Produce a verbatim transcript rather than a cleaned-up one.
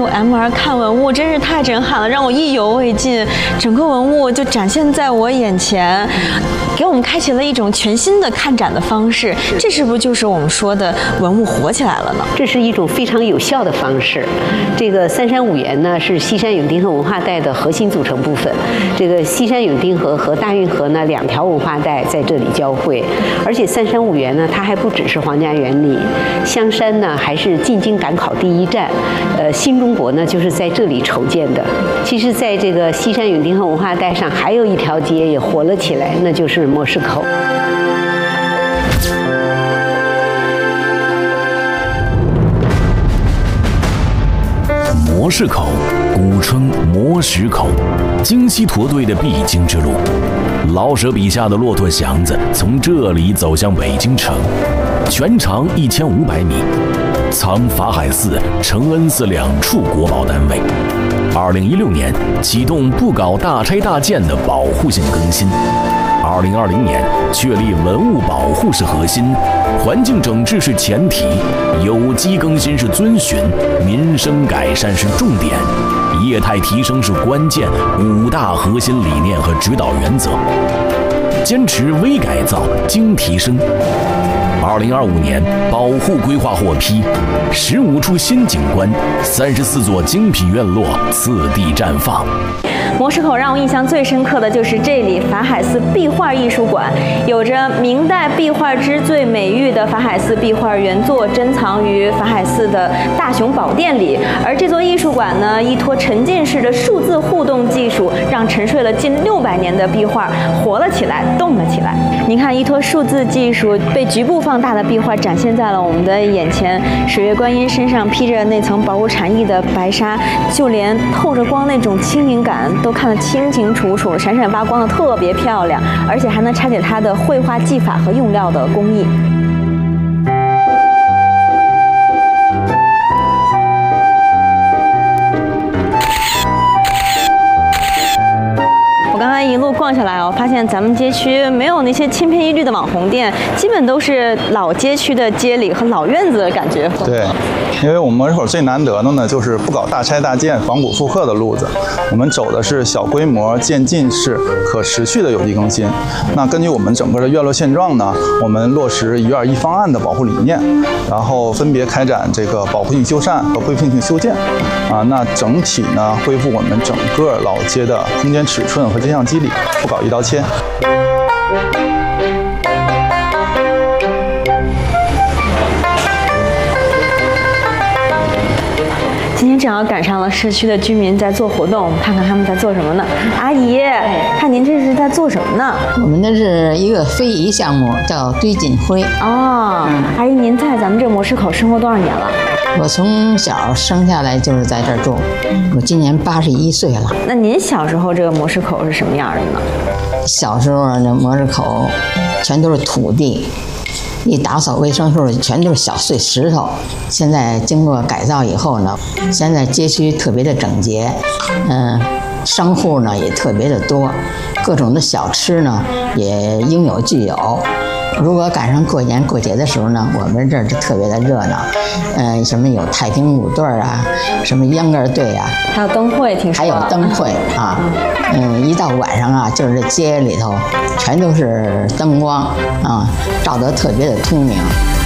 M R 看文物真是太震撼了，让我意犹未尽。整个文物就展现在我眼前，给我们开启了一种全新的看展的方式。这是不是就是我们说的文物活起来了呢？ 这是一种非常有效的方式。这个三山五园呢，是西山永定河文化带的核心组成部分。这个西山永定河和大运河呢，两条文化带在这里交汇。而且三山五园呢，它还不只是皇家园林，香山呢还是进京赶考第一站。呃，新中国呢就是在这里筹建的。其实，在这个西山永定河文化带上，还有一条街也活了起来，那就是模式口。 模式口，古称磨石口，京西驼队的必经之路。老舍笔下的骆驼祥子从这里走向北京城，全长一千五百米，藏法海寺、承恩寺两处国保单位。二零一六年启动不搞大拆大建的保护性更新。二零二零年确立文物保护是核心，环境整治是前提，有机更新是遵循，民生改善是重点，业态提升是关键，五大核心理念和指导原则。坚持微改造、精提升。二零二五年保护规划获批，十五处新景观，三十四座精品院落次第绽放。 模式口让我印象最深刻的就是这里法海寺壁画艺术馆，有着明代壁画之最美誉的法海寺壁画原作珍藏于法海寺的大雄宝殿里，而这座艺术馆呢，依托沉浸式的数字互动技术，让沉睡了近六百年的壁画活了起来，动了起来。您看，依托数字技术被局部放大的壁画展现在了我们的眼前，水月观音身上披着那层保护禅意的白纱，就连透着光那种轻盈感都看得清清楚楚，闪闪发光的特别漂亮，而且还能拆解它的绘画技法和用料的工艺。我刚才一路逛下来哦，发现咱们街区没有那些千篇一律的网红店，基本都是老街区的街里和老院子的感觉。 对，因为我们模式口最难得的呢，就是不搞大拆大建、仿古复刻的路子，我们走的是小规模、渐进式、可持续的有机更新。那根据我们整个的院落现状呢，我们落实一院一方案的保护理念，然后分别开展这个保护性修缮和恢复性修建。啊，那整体呢，恢复我们整个老街的空间尺寸和街巷肌理，不搞一刀切。 今天正好赶上了社区的居民在做活动，看看他们在做什么呢？阿姨，看您这是在做什么呢？ 我们这是一个非遗项目，叫堆锦灰。 哦，嗯、阿姨，您在咱们这模式口生活多少年了？ 我从小生下来就是在这儿住，我今年八十一岁了。 那您小时候这个模式口是什么样的呢？ 小时候那模式口全都是土地，一打扫卫生时候全都是小碎石头。现在经过改造以后呢，现在街区特别的整洁，嗯，商户呢也特别的多，各种的小吃呢也应有俱有。如果赶上过年过节的时候呢，我们这儿就特别的热闹，嗯、呃，什么有太平舞队啊，什么秧歌队啊， 还有灯会，听说还有灯会啊，嗯，一到晚上啊，就是这街里头全都是灯光啊，照得特别的通明。